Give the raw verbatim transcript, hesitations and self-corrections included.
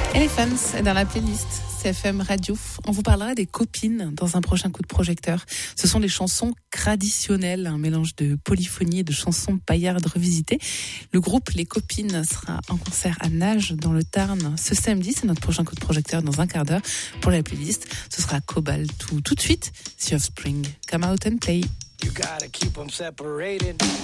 Elephants est dans la playlist C F M Radio. On vous parlera des copines dans un prochain coup de projecteur. Ce sont des chansons traditionnelles, un mélange de polyphonie et de chansons paillardes revisitées. Le groupe Les Copines sera en concert à Nages dans le Tarn ce samedi. C'est notre prochain coup de projecteur dans un quart d'heure. Pour la playlist, ce sera Cobalt ou tout de suite The Offspring. Come out and play. You gotta keep them separated.